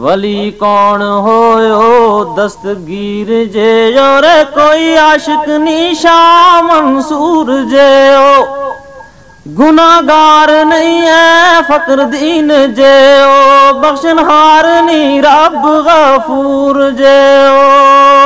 वली कौन होयो दस्तगीर जे और कोई आशिक निशा मंसूर जे ओ गुनागार नहीं है फकर दीन जे ओ बख्शनहार नी रब गफूर जे ओ।